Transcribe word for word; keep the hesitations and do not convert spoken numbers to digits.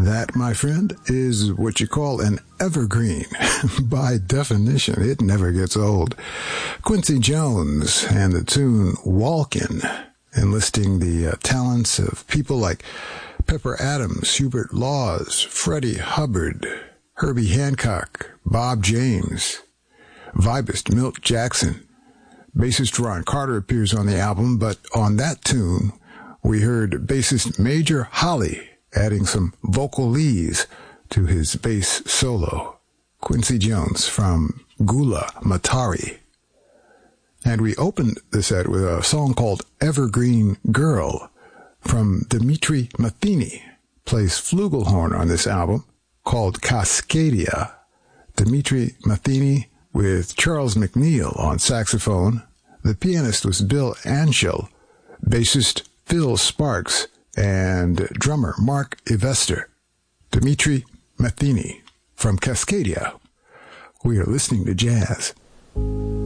That, my friend, is what you call an evergreen. By definition, it never gets old. Quincy Jones and the tune Walkin', enlisting the uh, talents of people like Pepper Adams, Hubert Laws, Freddie Hubbard, Herbie Hancock, Bob James, vibist Milt Jackson. Bassist Ron Carter appears on the album, but on that tune, we heard bassist Major Holly adding some vocalese to his bass solo. Quincy Jones from Gula Matari. And we opened the set with a song called Evergreen Girl from Dimitri Matheny. Plays flugelhorn on this album called Cascadia. Dimitri Matheny with Charles McNeil on saxophone. The pianist was Bill Anschel, bassist Phil Sparks, and drummer Mark Evester. Dimitri Matheny from Cascadia. We are listening to jazz.